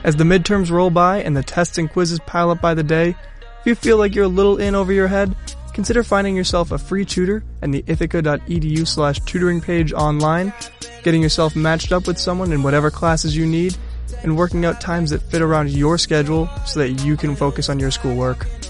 As the midterms roll by and the tests and quizzes pile up by the day, if you feel like you're a little in over your head, consider finding yourself a free tutor at the ithaca.edu/tutoring page online, getting yourself matched up with someone in whatever classes you need, and working out times that fit around your schedule so that you can focus on your schoolwork.